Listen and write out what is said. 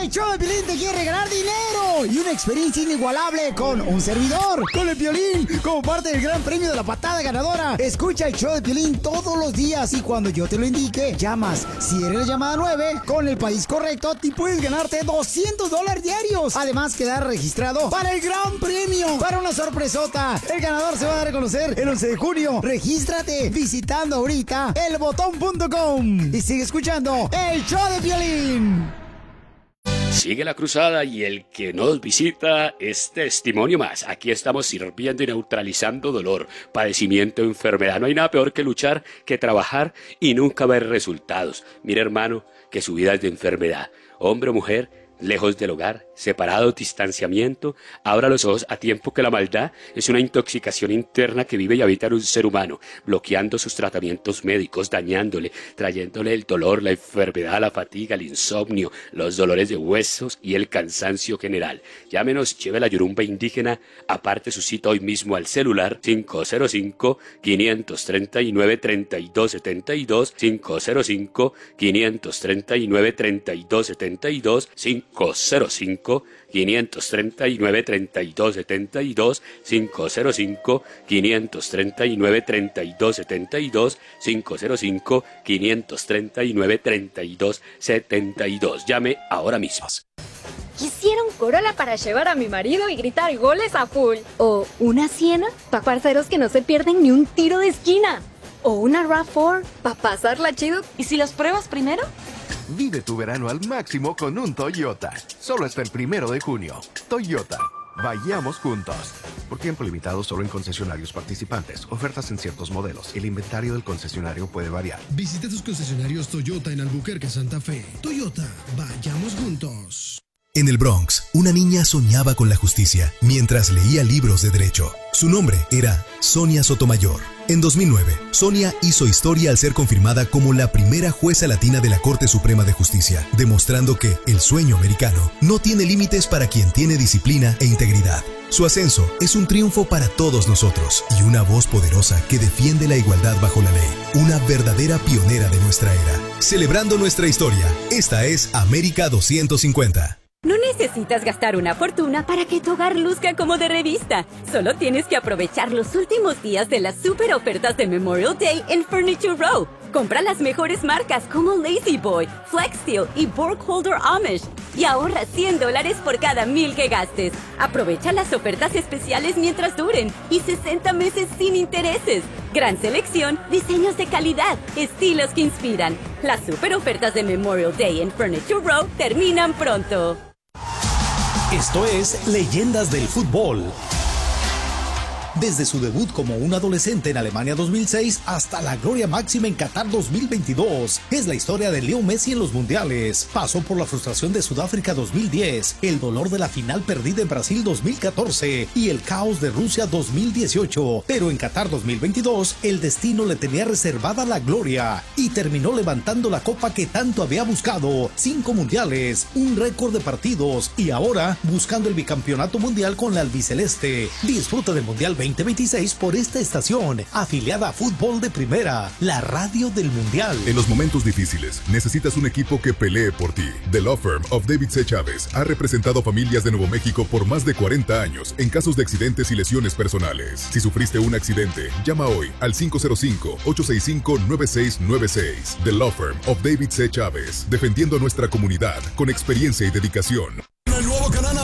El show de Piolín te quiere regalar dinero y una experiencia inigualable con un servidor, con el Piolín, como parte del gran premio de la patada ganadora. Escucha el show de Piolín todos los días y cuando yo te lo indique, llamas. Si eres la llamada 9, con el país correcto, te puedes ganarte $200 diarios. Además, quedar registrado para el gran premio, para una sorpresota. El ganador se va a dar a conocer el 11 de junio. Regístrate visitando ahorita elbotón.com y sigue escuchando el show de Piolín. Sigue la cruzada y el que nos visita es testimonio más. Aquí estamos sirviendo y neutralizando dolor, padecimiento, enfermedad. No hay nada peor que luchar, que trabajar y nunca ver resultados. Mira, hermano, que su vida es de enfermedad. Hombre o mujer, lejos del hogar, separado, distanciamiento, abra los ojos a tiempo que la maldad es una intoxicación interna que vive y habita en un ser humano, bloqueando sus tratamientos médicos, dañándole, trayéndole el dolor, la enfermedad, la fatiga, el insomnio, los dolores de huesos y el cansancio general. Llámenos, lleve la yurumba indígena, aparte su cita hoy mismo al celular 505-539-3272, 505-539-3272, 505-539-3272, 505-539-3272, 505-539-3272. Llame ahora mismo. Quisiera un Corolla para llevar a mi marido y gritar goles a full. O una Siena para parceros que no se pierden ni un tiro de esquina. O una RAV4 para pasarla chido. ¿Y si los pruebas primero? Vive tu verano al máximo con un Toyota. Solo hasta el 1 de junio. Toyota. Vayamos juntos. Por tiempo limitado solo en concesionarios participantes. Ofertas en ciertos modelos. El inventario del concesionario puede variar. Visita tus concesionarios Toyota en Albuquerque, Santa Fe. Toyota. Vayamos juntos. En el Bronx, una niña soñaba con la justicia mientras leía libros de derecho. Su nombre era Sonia Sotomayor. En 2009, Sonia hizo historia al ser confirmada como la primera jueza latina de la Corte Suprema de Justicia, demostrando que el sueño americano no tiene límites para quien tiene disciplina e integridad. Su ascenso es un triunfo para todos nosotros y una voz poderosa que defiende la igualdad bajo la ley. Una verdadera pionera de nuestra era. Celebrando nuestra historia, esta es América 250. No necesitas gastar una fortuna para que tu hogar luzca como de revista. Solo tienes que aprovechar los últimos días de las super ofertas de Memorial Day en Furniture Row. Compra las mejores marcas como Lazy Boy, Flex Steel y Burkholder Amish y ahorra $100 por cada 1,000 que gastes. Aprovecha las ofertas especiales mientras duren y 60 meses sin intereses. Gran selección, diseños de calidad, estilos que inspiran. Las super ofertas de Memorial Day en Furniture Row terminan pronto. Esto es Leyendas del Fútbol. Desde su debut como un adolescente en Alemania 2006 hasta la gloria máxima en Qatar 2022. Es la historia de Leo Messi en los mundiales. Pasó por la frustración de Sudáfrica 2010, el dolor de la final perdida en Brasil 2014 y el caos de Rusia 2018. Pero en Qatar 2022, el destino le tenía reservada la gloria y terminó levantando la copa que tanto había buscado. 5 mundiales, un récord de partidos y ahora buscando el bicampeonato mundial con la albiceleste. Disfruta del Mundial 2026 por esta estación, afiliada a Fútbol de Primera, la radio del Mundial. En los momentos difíciles, necesitas un equipo que pelee por ti. The Law Firm of David C. Chávez ha representado familias de Nuevo México por más de 40 años en casos de accidentes y lesiones personales. Si sufriste un accidente, llama hoy al 505-865-9696. The Law Firm of David C. Chávez, defendiendo nuestra comunidad con experiencia y dedicación. El nuevo canal